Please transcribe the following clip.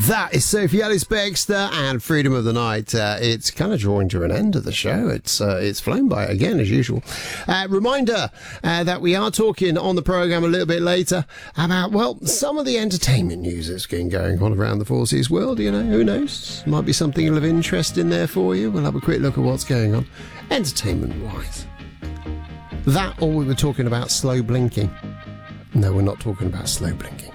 That is Sophie Ellis-Bextor and Freedom of the Night. It's kind of drawing to an end of the show. It's flown by again, as usual. Reminder that we are talking on the programme a little bit later about, well, some of the entertainment news that's been going on around the Four Seas world. You know, who knows? Might be something of interest in there for you. We'll have a quick look at what's going on, entertainment-wise. That, or we were talking about slow blinking. No, we're not talking about slow blinking.